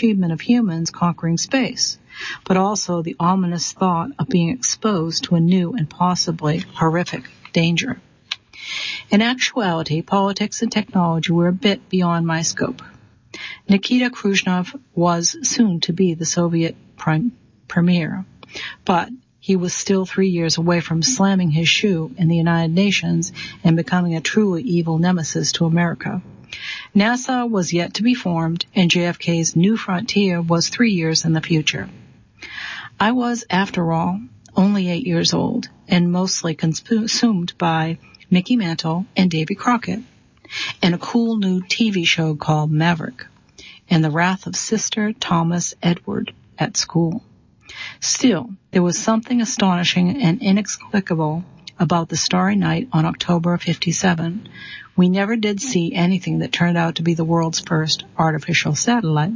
achievement of humans conquering space, but also the ominous thought of being exposed to a new and possibly horrific danger. In actuality, politics and technology were a bit beyond my scope. Nikita Khrushchev was soon to be the Soviet premier, but he was still 3 years away from slamming his shoe in the United Nations and becoming a truly evil nemesis to America. NASA was yet to be formed, and JFK's new frontier was 3 years in the future. I was, after all, only 8 years old, and mostly consumed by Mickey Mantle and Davy Crockett, and a cool new TV show called Maverick, and the wrath of Sister Thomas Edward at school. Still, there was something astonishing and inexplicable about the starry night on October 57. We never did see anything that turned out to be the world's first artificial satellite.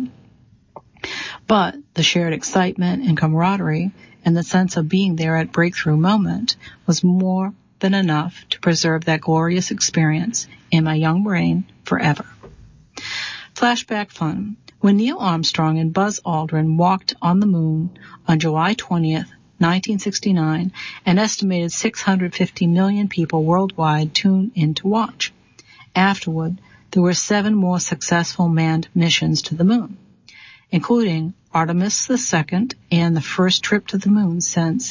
But the shared excitement and camaraderie and the sense of being there at breakthrough moment was more than enough to preserve that glorious experience in my young brain forever. Flashback fun. When Neil Armstrong and Buzz Aldrin walked on the moon on July 20th, 1969, an estimated 650 million people worldwide tuned in to watch. Afterward, there were 7 more successful manned missions to the moon, including Artemis II and the first trip to the moon since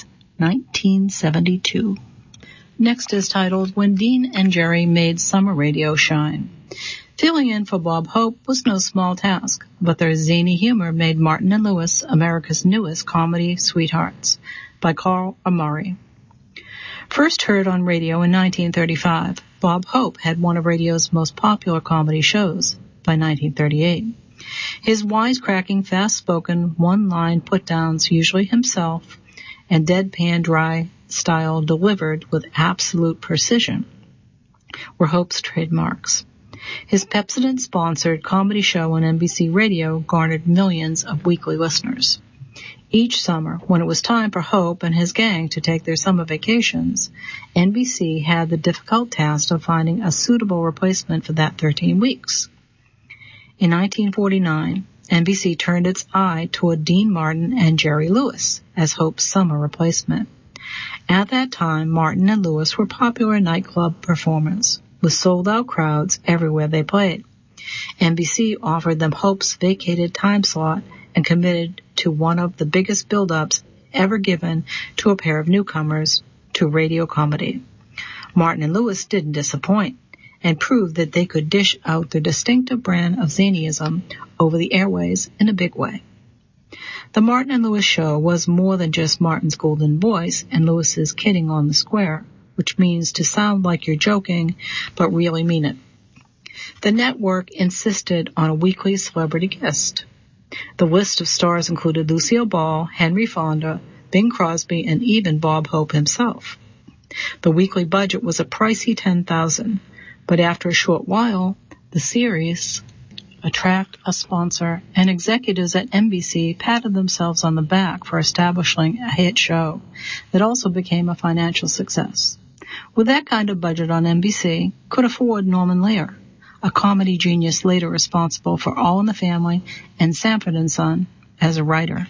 1972. Next is titled When Dean and Jerry Made Summer Radio Shine. Filling in for Bob Hope was no small task, but their zany humor made Martin and Lewis America's newest comedy sweethearts, by Carl Amari. First heard on radio in 1935, Bob Hope had one of radio's most popular comedy shows by 1938. His wisecracking, fast-spoken, one-line put-downs, usually himself, and deadpan dry style delivered with absolute precision, were Hope's trademarks. His Pepsodent-sponsored comedy show on NBC Radio garnered millions of weekly listeners. Each summer, when it was time for Hope and his gang to take their summer vacations, NBC had the difficult task of finding a suitable replacement for that 13 weeks. In 1949, NBC turned its eye toward Dean Martin and Jerry Lewis as Hope's summer replacement. At that time, Martin and Lewis were popular nightclub performers, with sold-out crowds everywhere they played. NBC offered them Hope's vacated time slot and committed to one of the biggest build-ups ever given to a pair of newcomers to radio comedy. Martin and Lewis didn't disappoint and proved that they could dish out their distinctive brand of zanyism over the airways in a big way. The Martin and Lewis show was more than just Martin's golden voice and Lewis's kidding on the square, which means to sound like you're joking, but really mean it. The network insisted on a weekly celebrity guest. The list of stars included Lucille Ball, Henry Fonda, Bing Crosby, and even Bob Hope himself. The weekly budget was a pricey $10,000, but after a short while, the series attracted a sponsor, and executives at NBC patted themselves on the back for establishing a hit show that also became a financial success. With that kind of budget on NBC, could afford Norman Lear, a comedy genius later responsible for All in the Family and Sanford & Son as a writer.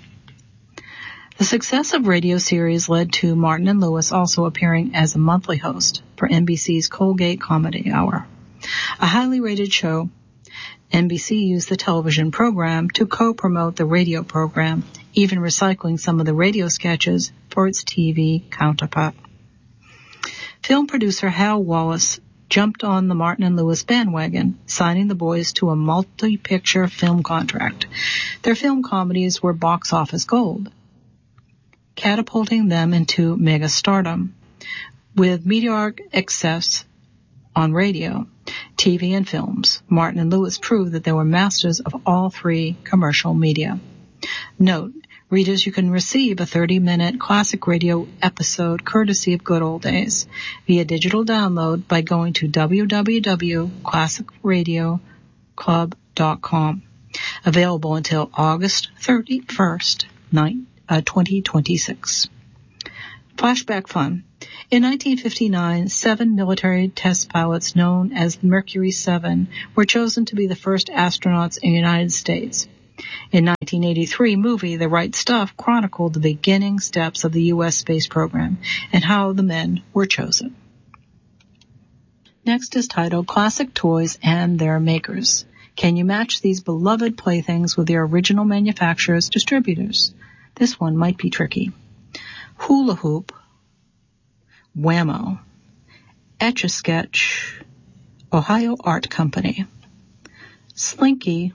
The success of radio series led to Martin and Lewis also appearing as a monthly host for NBC's Colgate Comedy Hour, a highly rated show. NBC used the television program to co-promote the radio program, even recycling some of the radio sketches for its TV counterpart. Film producer Hal Wallace jumped on the Martin and Lewis bandwagon, signing the boys to a multi-picture film contract. Their film comedies were box office gold, catapulting them into mega stardom. With meteoric success on radio, TV, and films, Martin and Lewis proved that they were masters of all 3 commercial media. Note, readers, you can receive a 30-minute classic radio episode courtesy of Good Old Days via digital download by going to www.classicradioclub.com. Available until August 31st, 2026. Flashback fun. In 1959, 7 military test pilots known as the Mercury 7 were chosen to be the first astronauts in the United States. In 1983 movie The Right Stuff chronicled the beginning steps of the U.S. space program and how the men were chosen. Next is titled Classic Toys and Their Makers. Can you match these beloved playthings with their original manufacturers' distributors? This one might be tricky. Hula Hoop, Whammo, Etch-a-Sketch, Ohio Art Company, Slinky,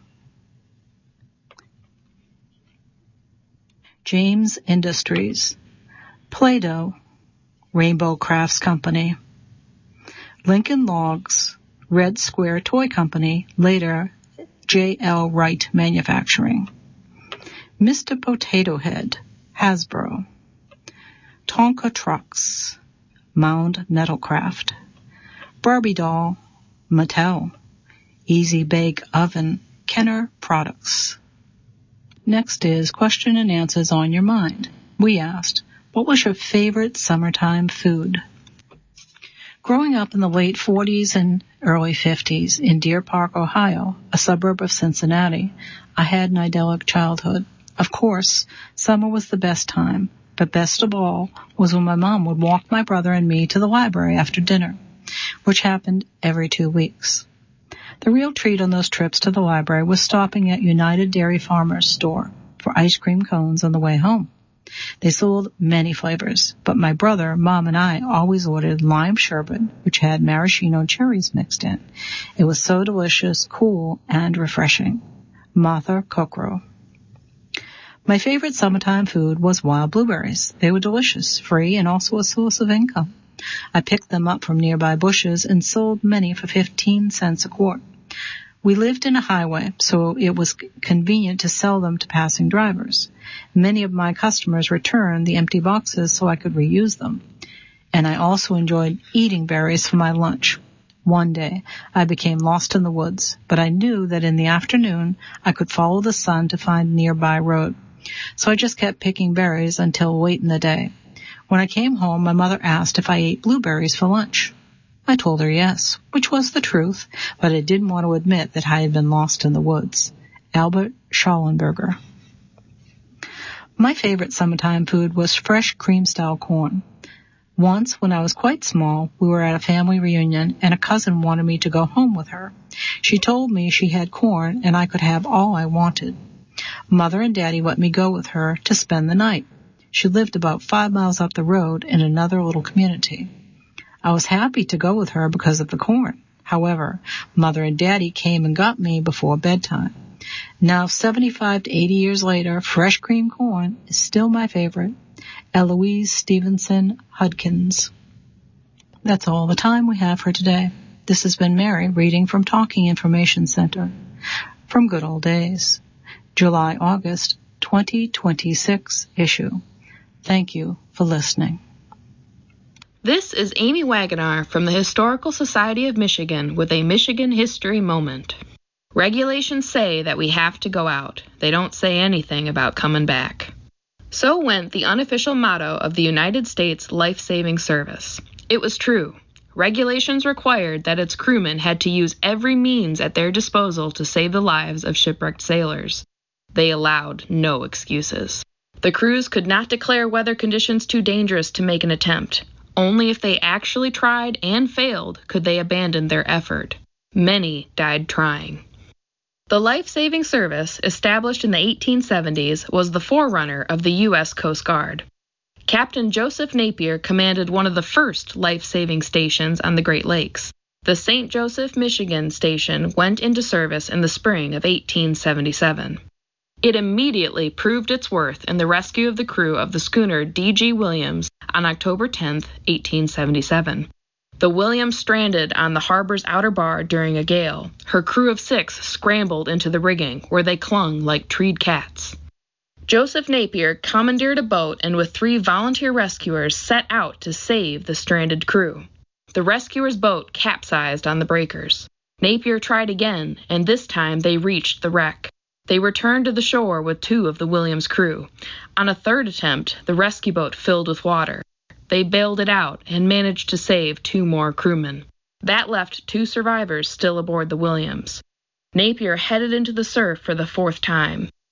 James Industries, Play-Doh, Rainbow Crafts Company, Lincoln Logs, Red Square Toy Company, later J.L. Wright Manufacturing, Mr. Potato Head, Hasbro, Tonka Trucks, Mound Metalcraft, Barbie Doll, Mattel, Easy Bake Oven, Kenner Products. Next is Question and Answers on Your Mind. We asked, what was your favorite summertime food? Growing up in the late 40s and early 50s in Deer Park, Ohio, a suburb of Cincinnati, I had an idyllic childhood. Of course, summer was the best time, but best of all was when my mom would walk my brother and me to the library after dinner, which happened every 2 weeks. The real treat on those trips to the library was stopping at United Dairy Farmers store for ice cream cones on the way home. They sold many flavors, but my brother, Mom, and I always ordered lime sherbet, which had maraschino cherries mixed in. It was so delicious, cool, and refreshing. Martha Kokro. My favorite summertime food was wild blueberries. They were delicious, free, and also a source of income. I picked them up from nearby bushes and sold many for 15 cents a quart. We lived in a highway, so it was convenient to sell them to passing drivers. Many of my customers returned the empty boxes so I could reuse them. And I also enjoyed eating berries for my lunch. One day, I became lost in the woods, but I knew that in the afternoon I could follow the sun to find a nearby road. So I just kept picking berries until late in the day. When I came home, my mother asked if I ate blueberries for lunch. I told her yes, which was the truth, but I didn't want to admit that I had been lost in the woods. Albert Schallenberger. My favorite summertime food was fresh cream-style corn. Once, when I was quite small, we were at a family reunion, and a cousin wanted me to go home with her. She told me she had corn, and I could have all I wanted. Mother and Daddy let me go with her to spend the night. She lived about 5 miles up the road in another little community. I was happy to go with her because of the corn. However, Mother and Daddy came and got me before bedtime. Now, 75 to 80 years later, fresh cream corn is still my favorite. Eloise Stevenson Hudkins. That's all the time we have for today. This has been Mary reading from Talking Information Center from Good Old Days, July-August 2026 issue. Thank you for listening. This is Amy Wagonar from the Historical Society of Michigan with a Michigan History Moment. Regulations say that we have to go out. They don't say anything about coming back. So went the unofficial motto of the United States Life-Saving Service. It was true. Regulations required that its crewmen had to use every means at their disposal to save the lives of shipwrecked sailors. They allowed no excuses. The crews could not declare weather conditions too dangerous to make an attempt. Only if they actually tried and failed could they abandon their effort. Many died trying. The Life-Saving Service, established in the 1870s, was the forerunner of the U.S. Coast Guard. Captain Joseph Napier commanded one of the first life-saving stations on the Great Lakes. The St. Joseph, Michigan station went into service in the spring of 1877. It immediately proved its worth in the rescue of the crew of the schooner D.G. Williams on October 10, 1877. The Williams stranded on the harbor's outer bar during a gale. Her crew of 6 scrambled into the rigging, where they clung like treed cats. Joseph Napier commandeered a boat and with 3 volunteer rescuers set out to save the stranded crew. The rescuers' boat capsized on the breakers. Napier tried again, and this time they reached the wreck. They returned to the shore with 2 of the Williams' crew. On a third attempt, the rescue boat filled with water. They bailed it out and managed to save 2 more crewmen. That left 2 survivors still aboard the Williams. Napier headed into the surf for the 4th time.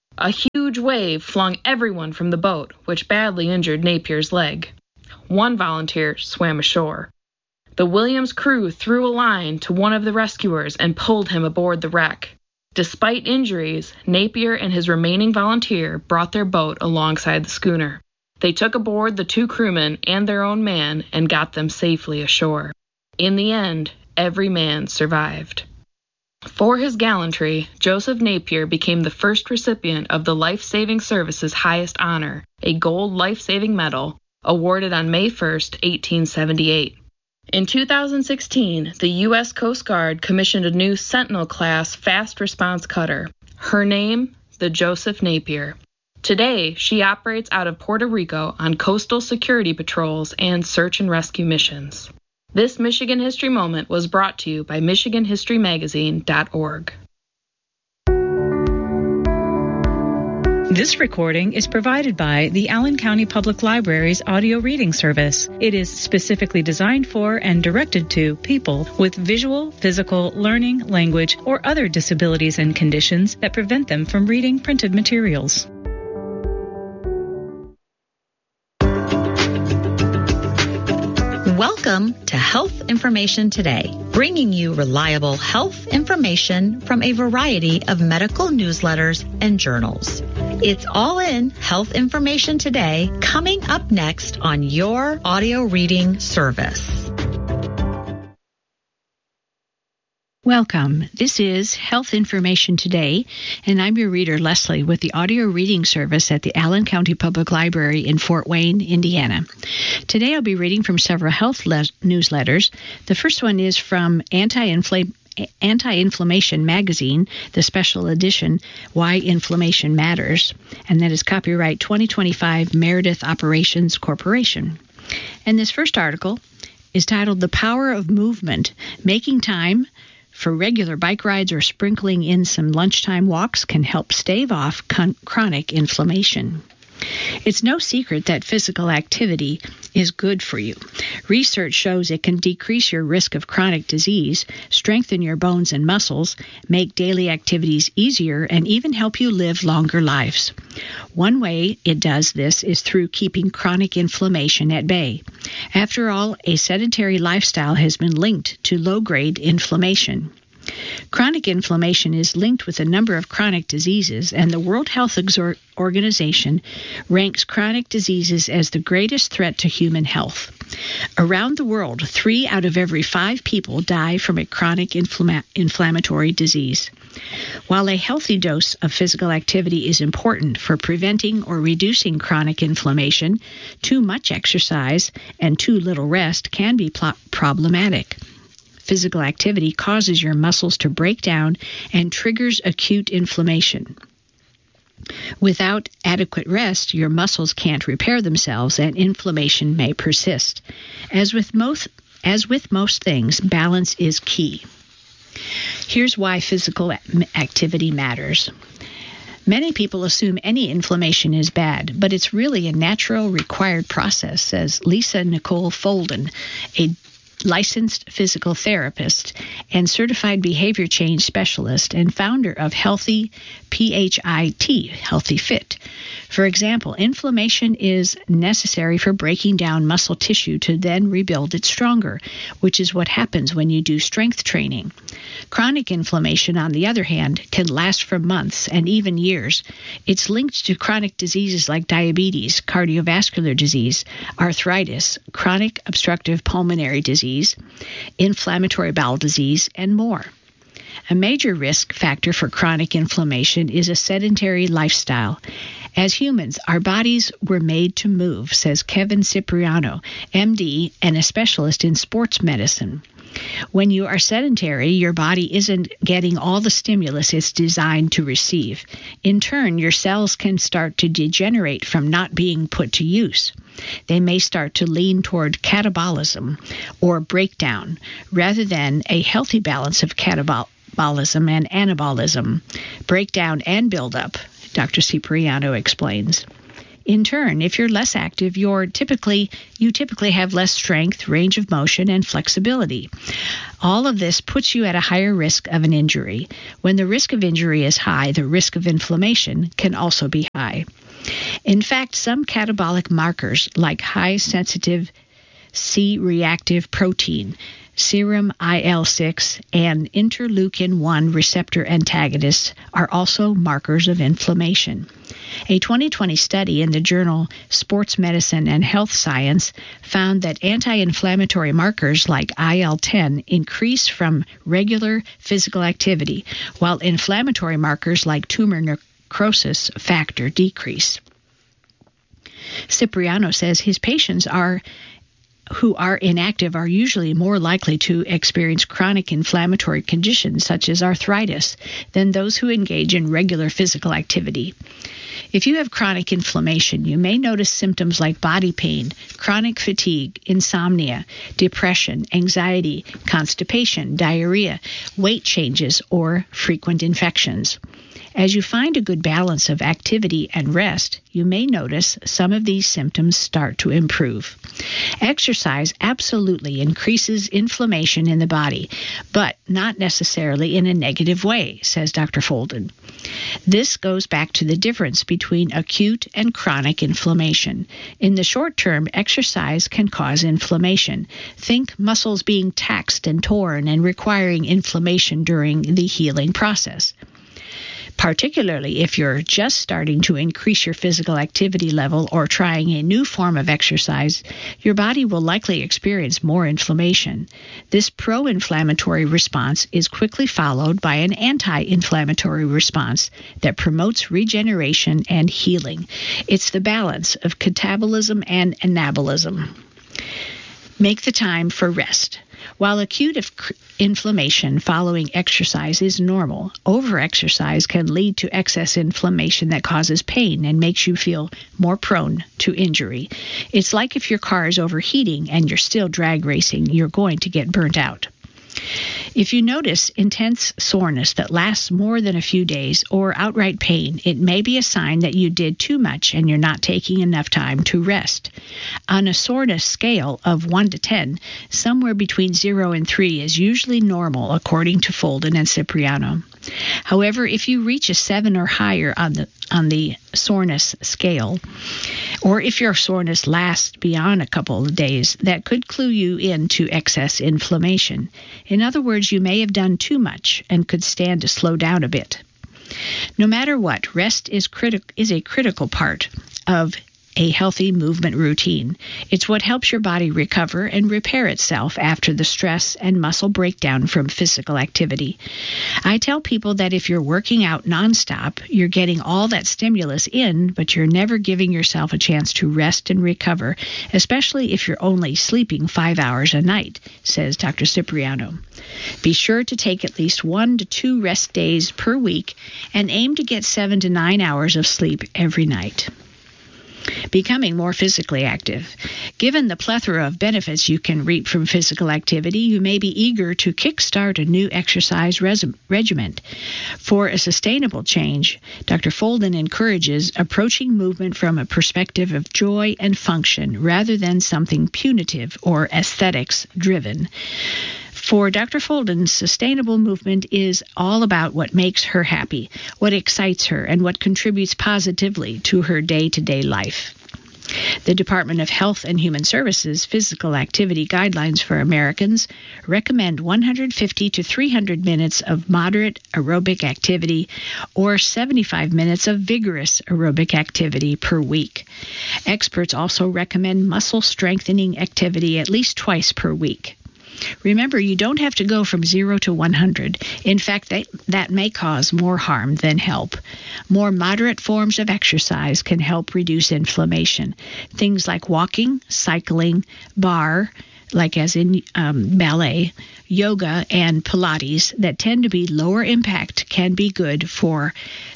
A huge wave flung everyone from the boat, which badly injured Napier's leg. One volunteer swam ashore. The Williams crew threw a line to one of the rescuers and pulled him aboard the wreck. Despite injuries, Napier and his remaining volunteer brought their boat alongside the schooner. They took aboard the 2 crewmen and their own man and got them safely ashore. In the end, every man survived. For his gallantry, Joseph Napier became the first recipient of the Life-Saving Service's highest honor, a Gold Life-Saving Medal, awarded on May 1, 1878. In 2016, the U.S. Coast Guard commissioned a new Sentinel-class fast response cutter. Her name, the Joseph Napier. Today, she operates out of Puerto Rico on coastal security patrols and search and rescue missions. This Michigan History Moment was brought to you by MichiganHistoryMagazine.org. This recording is provided by the Allen County Public Library's audio reading service. It is specifically designed for and directed to people with visual, physical, learning, language, or other disabilities and conditions that prevent them from reading printed materials. Welcome to Health Information Today, bringing you reliable health information from a variety of medical newsletters and journals. It's all in Health Information Today, coming up next on your audio reading service. Welcome. This is Health Information Today, and I'm your reader, Leslie, with the audio reading service at the Allen County Public Library in Fort Wayne, Indiana. Today I'll be reading from several health newsletters. The first one is from Anti-Inflammation Magazine, the special edition, Why Inflammation Matters, and that is copyright 2025 Meredith Operations Corporation. And this first article is titled The Power of Movement, Making Time for Regular Bike Rides or Sprinkling in some Lunchtime Walks Can Help Stave Off Chronic Inflammation. It's no secret that physical activity is good for you. Research shows it can decrease your risk of chronic disease, strengthen your bones and muscles, make daily activities easier, and even help you live longer lives. One way it does this is through keeping chronic inflammation at bay. After all, a sedentary lifestyle has been linked to low-grade inflammation. Chronic inflammation is linked with a number of chronic diseases, and the World Health Organization ranks chronic diseases as the greatest threat to human health. Around the world, 3 out of every 5 people die from a chronic inflammatory disease. While a healthy dose of physical activity is important for preventing or reducing chronic inflammation, too much exercise and too little rest can be problematic. Physical activity causes your muscles to break down and triggers acute inflammation. Without adequate rest, your muscles can't repair themselves and inflammation may persist. As with most things, balance is key. Here's why physical activity matters. Many people assume any inflammation is bad, but it's really a natural, required process, says Lisa Nicole Folden, a licensed physical therapist and certified behavior change specialist and founder of Healthy PHIT, Healthy Fit. For example, inflammation is necessary for breaking down muscle tissue to then rebuild it stronger, which is what happens when you do strength training. Chronic inflammation, on the other hand, can last for months and even years. It's linked to chronic diseases like diabetes, cardiovascular disease, arthritis, chronic obstructive pulmonary disease, inflammatory bowel disease, and more. A major risk factor for chronic inflammation is a sedentary lifestyle. As humans, our bodies were made to move, says Kevin Cipriano, MD, and a specialist in sports medicine. When you are sedentary, your body isn't getting all the stimulus it's designed to receive. In turn, your cells can start to degenerate from not being put to use. They may start to lean toward catabolism or breakdown rather than a healthy balance of catabolism and anabolism, breakdown and buildup, Dr. Cipriano explains. In turn, if you're less active, you typically have less strength, range of motion, and flexibility. All of this puts you at a higher risk of an injury. When the risk of injury is high, the risk of inflammation can also be high. In fact, some catabolic markers like high-sensitive C-reactive protein, serum IL-6, and interleukin-1 receptor antagonists are also markers of inflammation. A 2020 study in the journal Sports Medicine and Health Science found that anti-inflammatory markers like IL-10 increase from regular physical activity, while inflammatory markers like tumor necrosis factor decrease. Cipriano says his patients who are inactive are usually more likely to experience chronic inflammatory conditions such as arthritis than those who engage in regular physical activity. If you have chronic inflammation, you may notice symptoms like body pain, chronic fatigue, insomnia, depression, anxiety, constipation, diarrhea, weight changes, or frequent infections. As you find a good balance of activity and rest, you may notice some of these symptoms start to improve. Exercise absolutely increases inflammation in the body, but not necessarily in a negative way, says Dr. Folden. This goes back to the difference between acute and chronic inflammation. In the short term, exercise can cause inflammation. Think muscles being taxed and torn and requiring inflammation during the healing process. Particularly if you're just starting to increase your physical activity level or trying a new form of exercise, your body will likely experience more inflammation. This pro-inflammatory response is quickly followed by an anti-inflammatory response that promotes regeneration and healing. It's the balance of catabolism and anabolism. Make the time for rest. While acute inflammation following exercise is normal, overexercise can lead to excess inflammation that causes pain and makes you feel more prone to injury. It's like if your car is overheating and you're still drag racing, you're going to get burnt out. If you notice intense soreness that lasts more than a few days or outright pain, it may be a sign that you did too much and you're not taking enough time to rest. On a soreness scale of 1 to 10, somewhere between 0 and 3 is usually normal, according to Folden and Cipriano. However, if you reach a 7 or higher on the soreness scale, or if your soreness lasts beyond a couple of days, that could clue you into excess inflammation. In other words, you may have done too much and could stand to slow down a bit. No matter what, rest is a critical part of a healthy movement routine. It's what helps your body recover and repair itself after the stress and muscle breakdown from physical activity. I tell people that if you're working out nonstop, you're getting all that stimulus in, but you're never giving yourself a chance to rest and recover, especially if you're only sleeping 5 hours a night, says Dr. Cipriano. Be sure to take at least 1 to 2 rest days per week and aim to get 7 to 9 hours of sleep every night. Becoming more physically active. Given the plethora of benefits you can reap from physical activity, you may be eager to kickstart a new exercise regimen. For a sustainable change, Dr. Folden encourages approaching movement from a perspective of joy and function rather than something punitive or aesthetics-driven. For Dr. Folden, sustainable movement is all about what makes her happy, what excites her, and what contributes positively to her day-to-day life. The Department of Health and Human Services Physical Activity Guidelines for Americans recommend 150 to 300 minutes of moderate aerobic activity or 75 minutes of vigorous aerobic activity per week. Experts also recommend muscle strengthening activity at least twice per week. Remember, you don't have to go from 0 to 100. In fact, that may cause more harm than help. More moderate forms of exercise can help reduce inflammation. Things like walking, cycling, barre, like as in ballet, yoga, and Pilates that tend to be lower impact can be good for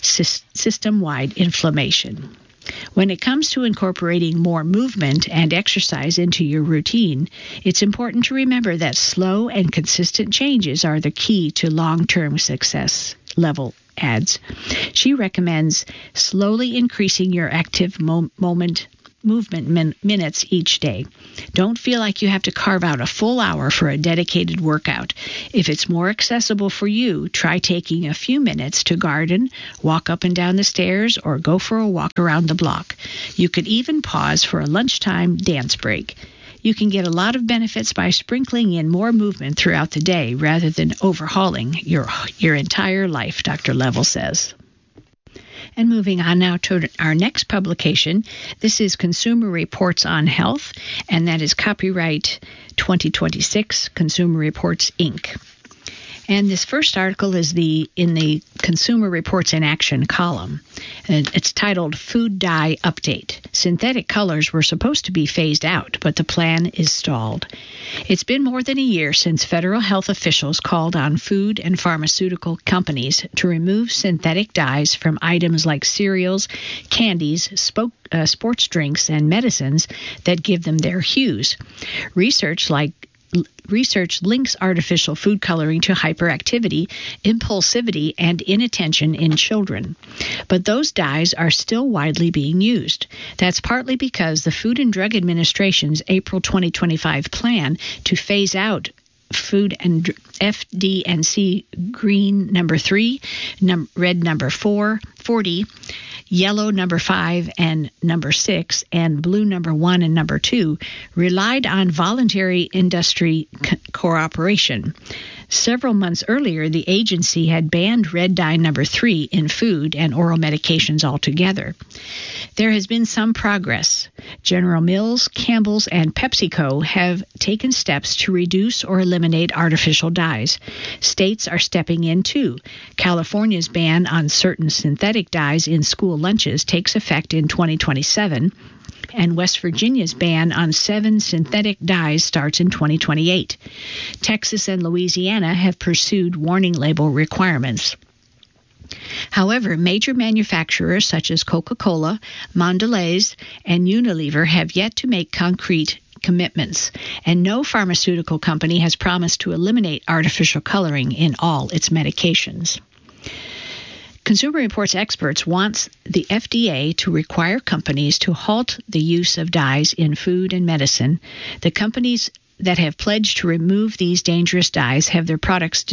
system-wide inflammation. When it comes to incorporating more movement and exercise into your routine, it's important to remember that slow and consistent changes are the key to long-term success level adds. She recommends slowly increasing your active movement minutes each day. Don't feel like you have to carve out a full hour for a dedicated workout. If it's more accessible for you, try taking a few minutes to garden, walk up and down the stairs, or go for a walk around the block. You could even pause for a lunchtime dance break. You can get a lot of benefits by sprinkling in more movement throughout the day rather than overhauling your entire life, Dr. Level says. And moving on now to our next publication. This is Consumer Reports on Health, and that is copyright 2026, Consumer Reports, Inc. And this first article is in the Consumer Reports in Action column. And it's titled Food Dye Update. Synthetic colors were supposed to be phased out, but the plan is stalled. It's been more than a year since federal health officials called on food and pharmaceutical companies to remove synthetic dyes from items like cereals, candies, sports drinks, and medicines that give them their hues. Research links artificial food coloring to hyperactivity, impulsivity, and inattention in children. But those dyes are still widely being used. That's partly because the Food and Drug Administration's April 2025 plan to phase out food and FD&C green number 3, red number 4, 40, yellow number 5 and number 6, and blue number 1 and number 2 relied on voluntary industry cooperation. Several months earlier, the agency had banned red dye number 3 in food and oral medications altogether. There has been some progress. General Mills, Campbell's, and PepsiCo have taken steps to reduce or eliminate artificial dyes. States are stepping in too. California's ban on certain synthetic dyes in school lunches takes effect in 2027. And West Virginia's ban on 7 synthetic dyes starts in 2028. Texas and Louisiana have pursued warning label requirements. However, major manufacturers such as Coca-Cola, Mondelez, and Unilever have yet to make concrete commitments, and no pharmaceutical company has promised to eliminate artificial coloring in all its medications. Consumer Reports experts want the FDA to require companies to halt the use of dyes in food and medicine. The companies that have pledged to remove these dangerous dyes from their products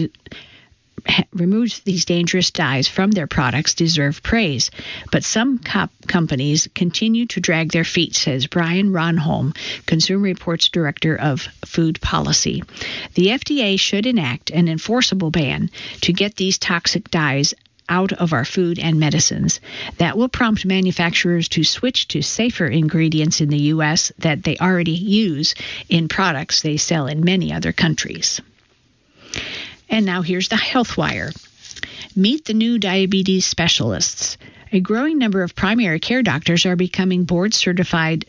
deserve praise. But some companies continue to drag their feet, says Brian Ronholm, Consumer Reports Director of Food Policy. The FDA should enact an enforceable ban to get these toxic dyes out of our food and medicines. That will prompt manufacturers to switch to safer ingredients in the U.S. that they already use in products they sell in many other countries. And now here's the Health Wire. Meet the new diabetes specialists. A growing number of primary care doctors are becoming board-certified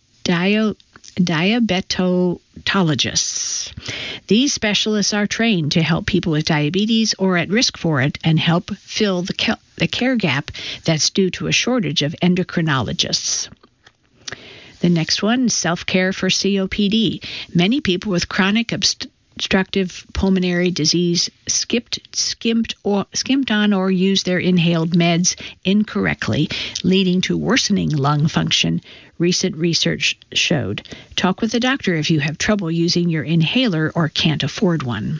diabetologists. These specialists are trained to help people with diabetes or at risk for it and help fill the care gap that's due to a shortage of endocrinologists. The next one, self-care for COPD. Many people with chronic obstructive pulmonary disease skimped on or used their inhaled meds incorrectly, leading to worsening lung function, recent research showed. Talk with a doctor if you have trouble using your inhaler or can't afford one.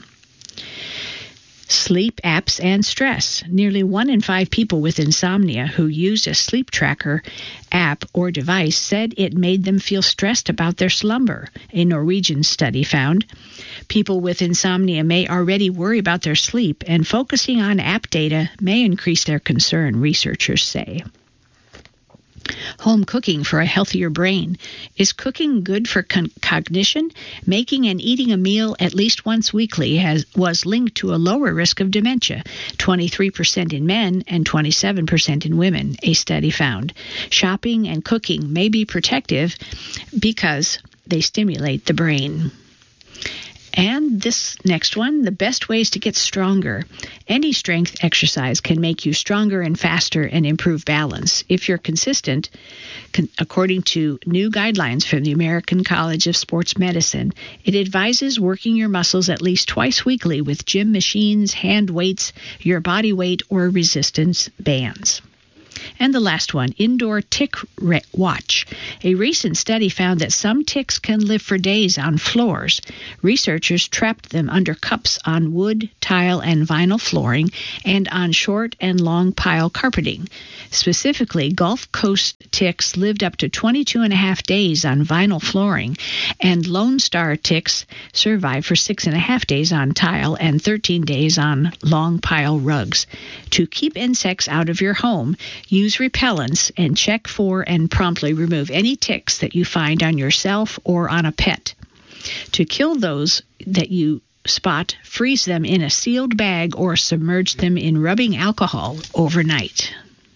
Sleep apps and stress. Nearly 1 in 5 people with insomnia who used a sleep tracker app or device said it made them feel stressed about their slumber, a Norwegian study found. People with insomnia may already worry about their sleep, and focusing on app data may increase their concern, researchers say. Home cooking for a healthier brain. Is cooking good for cognition? Making and eating a meal at least once weekly was linked to a lower risk of dementia, 23% in men and 27% in women, a study found. Shopping and cooking may be protective because they stimulate the brain. And this next one, the best ways to get stronger. Any strength exercise can make you stronger and faster and improve balance. If you're consistent, according to new guidelines from the American College of Sports Medicine, it advises working your muscles at least twice weekly with gym machines, hand weights, your body weight, or resistance bands. And the last one, indoor tick watch. A recent study found that some ticks can live for days on floors. Researchers trapped them under cups on wood, tile, and vinyl flooring and on short and long pile carpeting. Specifically, Gulf Coast ticks lived up to 22 and a half days on vinyl flooring, and Lone Star ticks survived for 6.5 days on tile and 13 days on long pile rugs. To keep insects out of your home, use repellents and check for and promptly remove any ticks that you find on yourself or on a pet. To kill those that you spot, freeze them in a sealed bag or submerge them in rubbing alcohol overnight.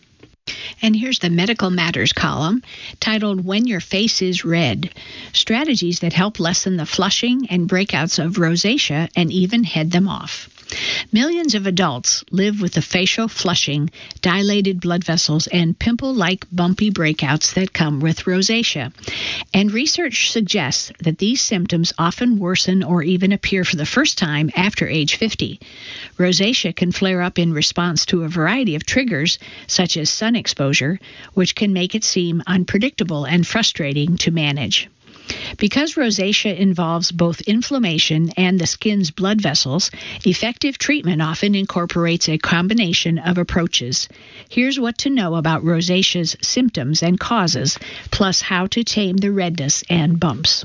And here's the Medical Matters column titled When Your Face is Red, Strategies that Help Lessen the Flushing and Breakouts of Rosacea and Even Head Them Off. Millions of adults live with the facial flushing, dilated blood vessels, and pimple-like bumpy breakouts that come with rosacea. And research suggests that these symptoms often worsen or even appear for the first time after age 50. Rosacea can flare up in response to a variety of triggers, such as sun exposure, which can make it seem unpredictable and frustrating to manage. Because rosacea involves both inflammation and the skin's blood vessels, effective treatment often incorporates a combination of approaches. Here's what to know about rosacea's symptoms and causes, plus how to tame the redness and bumps.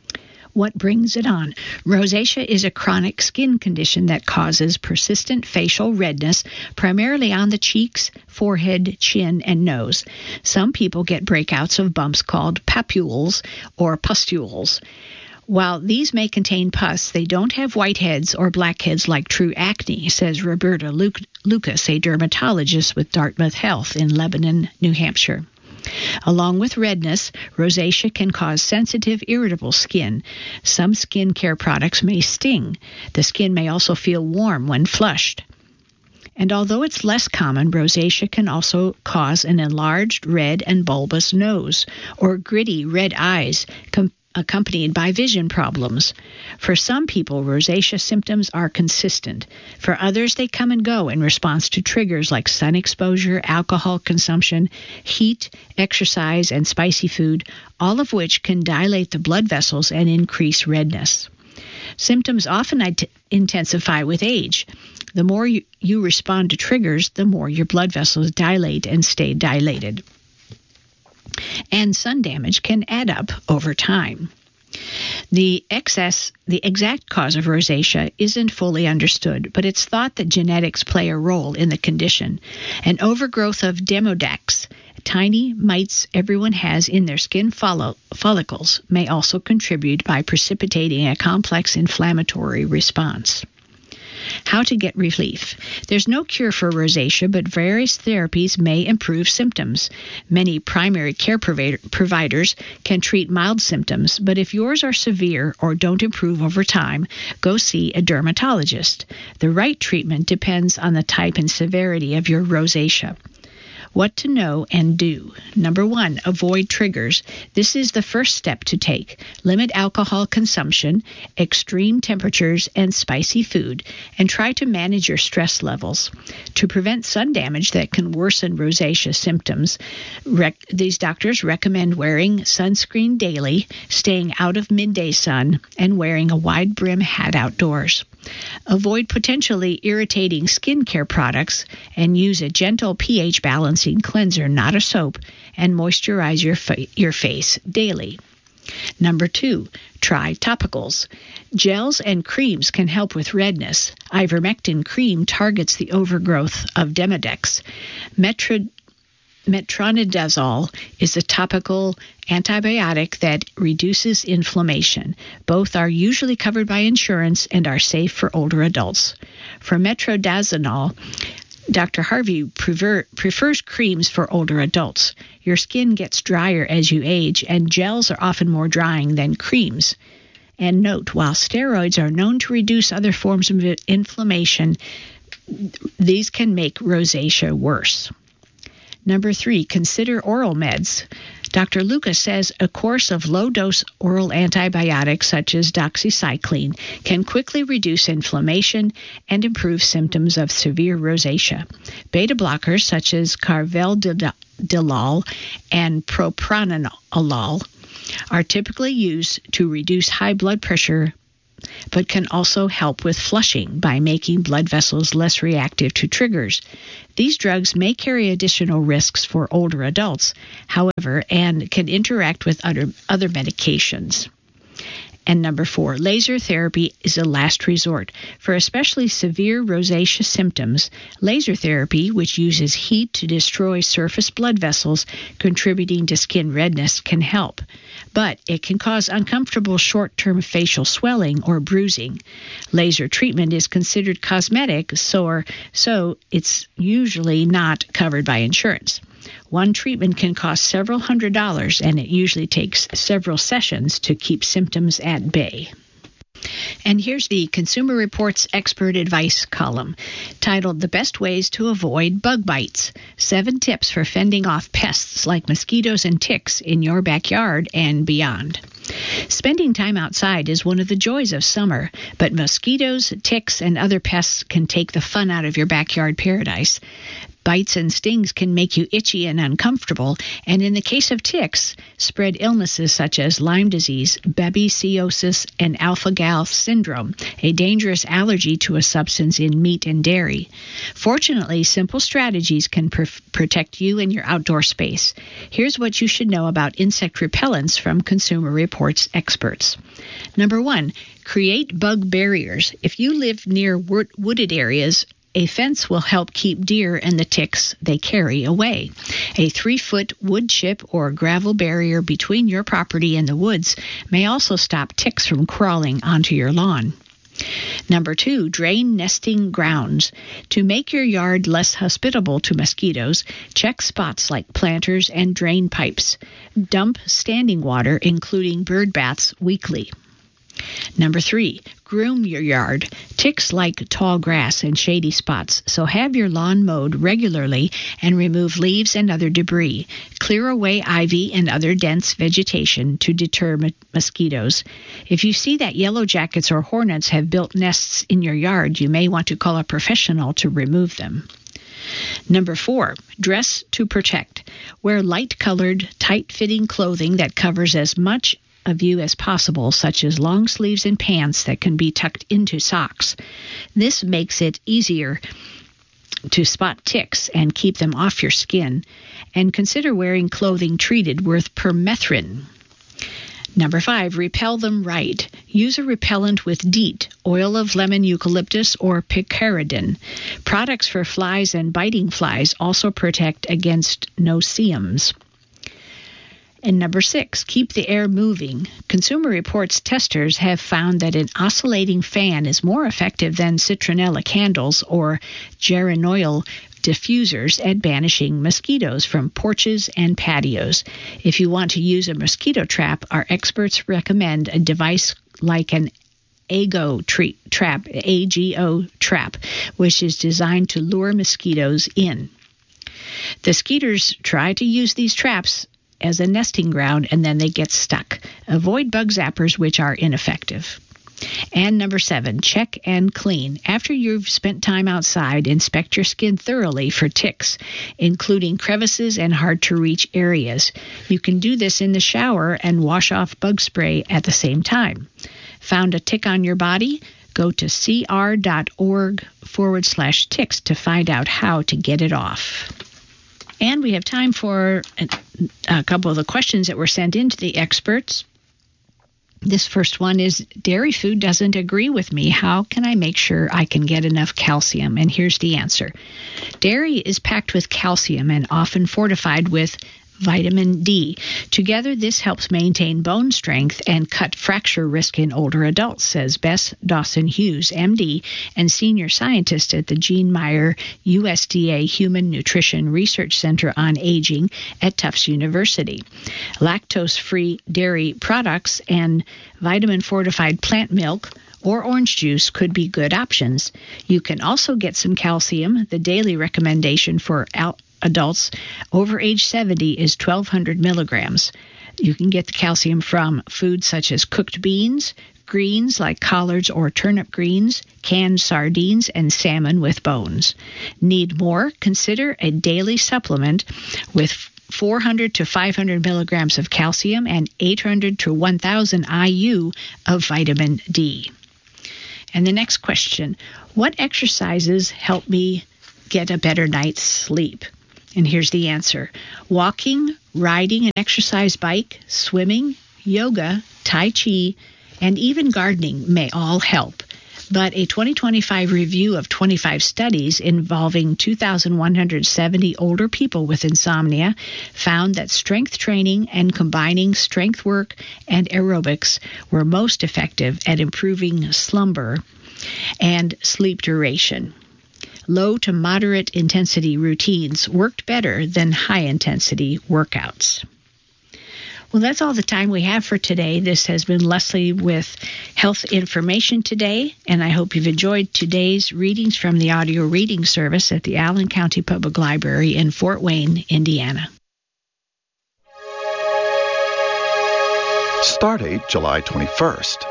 What brings it on? Rosacea is a chronic skin condition that causes persistent facial redness, primarily on the cheeks, forehead, chin, and nose. Some people get breakouts of bumps called papules or pustules. While these may contain pus, they don't have whiteheads or blackheads like true acne, says Roberta Lucas, a dermatologist with Dartmouth Health in Lebanon, New Hampshire. Along with redness, rosacea can cause sensitive, irritable skin. Some skin care products may sting. The skin may also feel warm when flushed. And although it's less common, rosacea can also cause an enlarged red and bulbous nose or gritty red eyes, accompanied by vision problems. For some people, rosacea symptoms are consistent. For others, they come and go in response to triggers like sun exposure, alcohol consumption, heat, exercise, and spicy food, all of which can dilate the blood vessels and increase redness. Symptoms often intensify with age. The more you respond to triggers, the more your blood vessels dilate and stay dilated. And sun damage can add up over time. The exact cause of rosacea isn't fully understood, but it's thought that genetics play a role in the condition. An overgrowth of demodex, tiny mites everyone has in their skin follicles, may also contribute by precipitating a complex inflammatory response. How to get relief. There's no cure for rosacea, but various therapies may improve symptoms. Many primary care providers can treat mild symptoms, but if yours are severe or don't improve over time, go see a dermatologist. The right treatment depends on the type and severity of your rosacea. What to know and do. Number 1, avoid triggers. This is the first step to take. Limit alcohol consumption, extreme temperatures, and spicy food, and try to manage your stress levels. To prevent sun damage that can worsen rosacea symptoms, these doctors recommend wearing sunscreen daily, staying out of midday sun, and wearing a wide brim hat outdoors. Avoid potentially irritating skincare products and use a gentle pH balancing cleanser, not a soap, and moisturize your face daily. Number 2, try topicals. Gels and creams can help with redness. Ivermectin cream targets the overgrowth of demodex. Metronidazole is a topical antibiotic that reduces inflammation. Both are usually covered by insurance and are safe for older adults. For metronidazole, Dr. Harvey prefers creams for older adults. Your skin gets drier as you age, and gels are often more drying than creams. And note, while steroids are known to reduce other forms of inflammation, these can make rosacea worse. Number 3, consider oral meds. Dr. Lucas says a course of low-dose oral antibiotics such as doxycycline can quickly reduce inflammation and improve symptoms of severe rosacea. Beta blockers such as carvedilol and propranolol are typically used to reduce high blood pressure, but can also help with flushing by making blood vessels less reactive to triggers. These drugs may carry additional risks for older adults, however, and can interact with other medications. And number 4, laser therapy is a last resort. For especially severe rosacea symptoms, laser therapy, which uses heat to destroy surface blood vessels contributing to skin redness, can help. But it can cause uncomfortable short-term facial swelling or bruising. Laser treatment is considered cosmetic, so it's usually not covered by insurance. One treatment can cost several $100s, and it usually takes several sessions to keep symptoms at bay. And here's the Consumer Reports Expert Advice column, titled The Best Ways to Avoid Bug Bites, 7 Tips for Fending Off Pests like Mosquitoes and Ticks in Your Backyard and Beyond. Spending time outside is one of the joys of summer, but mosquitoes, ticks, and other pests can take the fun out of your backyard paradise. Bites and stings can make you itchy and uncomfortable, and in the case of ticks, spread illnesses such as Lyme disease, babesiosis, and alpha-gal syndrome, a dangerous allergy to a substance in meat and dairy. Fortunately, simple strategies can protect you and your outdoor space. Here's what you should know about insect repellents from Consumer Reports experts. Number 1, create bug barriers. If you live near wooded areas, a fence will help keep deer and the ticks they carry away. A 3-foot wood chip or gravel barrier between your property and the woods may also stop ticks from crawling onto your lawn. Number 2, drain nesting grounds. To make your yard less hospitable to mosquitoes, check spots like planters and drain pipes. Dump standing water, including bird baths, weekly. Number 3, groom your yard. Ticks like tall grass and shady spots, so have your lawn mowed regularly and remove leaves and other debris. Clear away ivy and other dense vegetation to deter mosquitoes. If you see that yellow jackets or hornets have built nests in your yard, you may want to call a professional to remove them. Number 4, dress to protect. Wear light-colored, tight-fitting clothing that covers as much of you as possible, such as long sleeves and pants that can be tucked into socks. This makes it easier to spot ticks and keep them off your skin. And consider wearing clothing treated with permethrin. Number 5, repel them right. Use a repellent with DEET, oil of lemon eucalyptus, or picaridin. Products for flies and biting flies also protect against no-see-ums. And number 6, keep the air moving. Consumer Reports testers have found that an oscillating fan is more effective than citronella candles or geraniol diffusers at banishing mosquitoes from porches and patios. If you want to use a mosquito trap, our experts recommend a device like an AGO trap, which is designed to lure mosquitoes in. The skeeters try to use these traps as a nesting ground, and then they get stuck. Avoid bug zappers, which are ineffective. And number 7, check and clean. After you've spent time outside, inspect your skin thoroughly for ticks, including crevices and hard-to-reach areas. You can do this in the shower and wash off bug spray at the same time. Found a tick on your body? Go to cr.org/ticks to find out how to get it off. And we have time for a couple of the questions that were sent in to the experts. This first one is, dairy food doesn't agree with me. How can I make sure I can get enough calcium? And here's the answer. Dairy is packed with calcium and often fortified with vitamin D Together, this helps maintain bone strength and cut fracture risk in older adults, says Bess Dawson-Hughes, MD, and senior scientist at the Gene Meyer USDA Human Nutrition Research Center on Aging at Tufts University. Lactose-free dairy products and vitamin-fortified plant milk or orange juice could be good options. You can also get some calcium. The daily recommendation for adults over age 70 is 1,200 milligrams. You can get the calcium from foods such as cooked beans, greens like collards or turnip greens, canned sardines, and salmon with bones. Need more? Consider a daily supplement with 400 to 500 milligrams of calcium and 800 to 1,000 IU of vitamin D. And the next question, what exercises help me get a better night's sleep? And here's the answer. Walking, riding an exercise bike, swimming, yoga, tai chi, and even gardening may all help. But a 2025 review of 25 studies involving 2,170 older people with insomnia found that strength training and combining strength work and aerobics were most effective at improving slumber and sleep duration. Low to moderate intensity routines worked better than high intensity workouts. Well, that's all the time we have for today. This has been Leslie with Health Information Today, and I hope you've enjoyed today's readings from the audio reading service at the Allen County Public Library in Fort Wayne, Indiana. Stardate July 21st.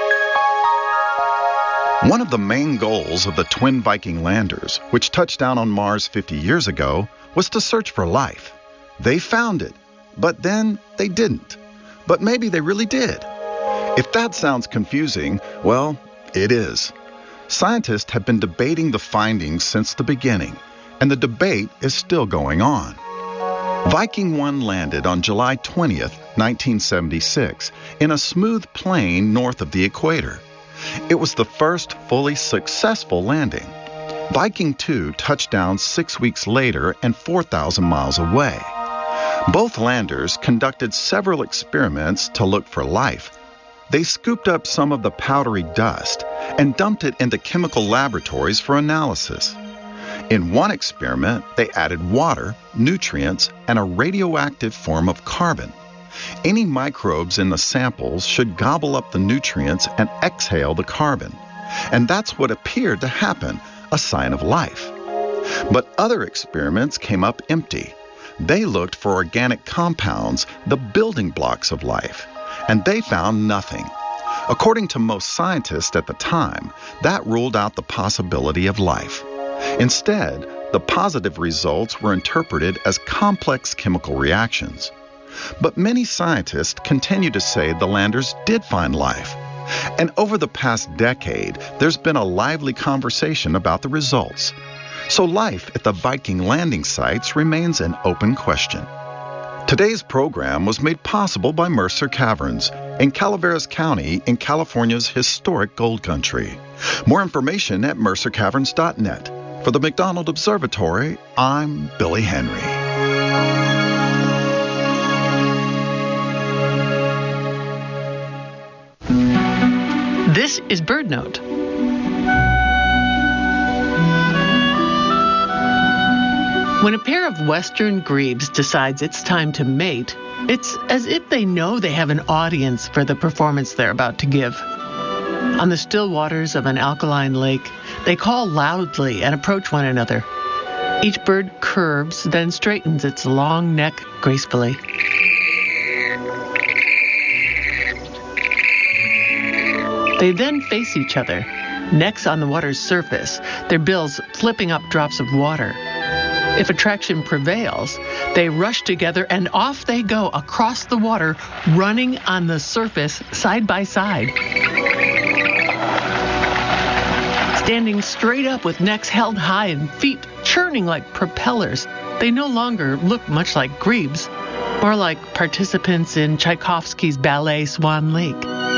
One of the main goals of the twin Viking landers, which touched down on Mars 50 years ago, was to search for life. They found it. But then they didn't. But maybe they really did. If that sounds confusing, well, it is. Scientists have been debating the findings since the beginning, and the debate is still going on. Viking 1 landed on July 20th, 1976, in a smooth plain north of the equator. It was the first fully successful landing. Viking 2 touched down 6 weeks later and 4,000 miles away. Both landers conducted several experiments to look for life. They scooped up some of the powdery dust and dumped it into chemical laboratories for analysis. In one experiment, they added water, nutrients, and a radioactive form of carbon. Any microbes in the samples should gobble up the nutrients and exhale the carbon. And that's what appeared to happen, a sign of life. But other experiments came up empty. They looked for organic compounds, the building blocks of life, and they found nothing. According to most scientists at the time, that ruled out the possibility of life. Instead, the positive results were interpreted as complex chemical reactions. But many scientists continue to say the landers did find life. And over the past decade, there's been a lively conversation about the results. So life at the Viking landing sites remains an open question. Today's program was made possible by Mercer Caverns in Calaveras County in California's historic gold country. More information at mercercaverns.net. For the McDonald Observatory, I'm Billy Henry. This is BirdNote. When a pair of western grebes decides it's time to mate, it's as if they know they have an audience for the performance they're about to give. On the still waters of an alkaline lake, they call loudly and approach one another. Each bird curves, then straightens its long neck gracefully. They then face each other, necks on the water's surface, their bills flipping up drops of water. If attraction prevails, they rush together and off they go across the water, running on the surface side by side. Standing straight up with necks held high and feet churning like propellers, they no longer look much like grebes, more like participants in Tchaikovsky's ballet Swan Lake.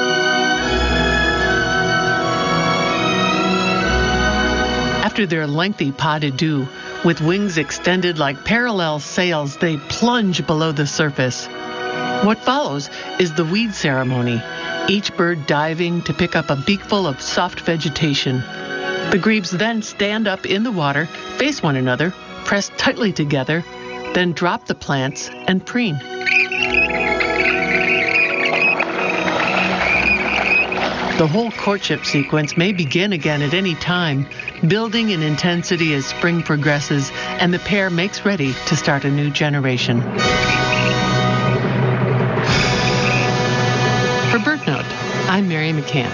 After their lengthy pas de deux, with wings extended like parallel sails, they plunge below the surface. What follows is the weed ceremony, each bird diving to pick up a beakful of soft vegetation. The grebes then stand up in the water, face one another, press tightly together, then drop the plants and preen. The whole courtship sequence may begin again at any time, building in intensity as spring progresses and the pair makes ready to start a new generation. For BirdNote, I'm Mary McCann.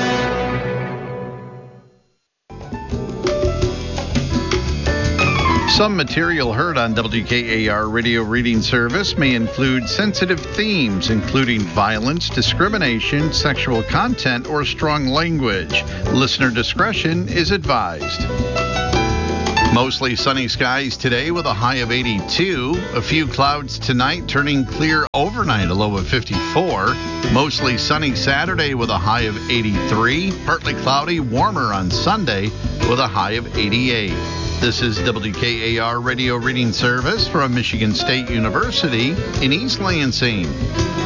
Some material heard on WKAR Radio Reading Service may include sensitive themes, including violence, discrimination, sexual content, or strong language. Listener discretion is advised. Mostly sunny skies today with a high of 82. A few clouds tonight, turning clear overnight, a low of 54. Mostly sunny Saturday with a high of 83. Partly cloudy, warmer on Sunday with a high of 88. This is WKAR Radio Reading Service from Michigan State University in East Lansing.